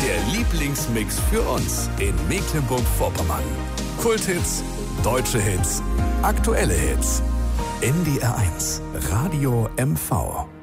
Der Lieblingsmix für uns in Mecklenburg-Vorpommern. Kulthits, deutsche Hits, aktuelle Hits. NDR 1, Radio MV.